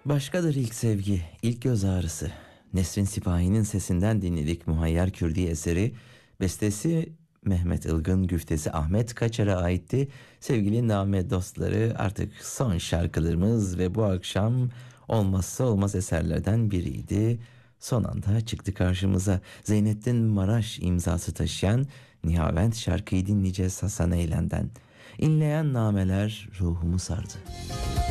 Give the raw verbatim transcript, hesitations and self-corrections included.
Başkadır ilk sevgi, ilk göz ağrısı. Nesrin Sipahi'nin sesinden dinledik Muhayyer Kürdi eseri. Bestesi Mehmet Ilgın, güftesi Ahmet Kaçar'a aitti. Sevgili Name dostları, artık son şarkılarımız ve bu akşam olmazsa olmaz eserlerden biriydi. Son anda çıktı karşımıza. Zeynettin Maraş imzası taşıyan Nihavent şarkıyı dinleyeceğiz Hasan Eylen'den. İnleyen nameler ruhumu sardı.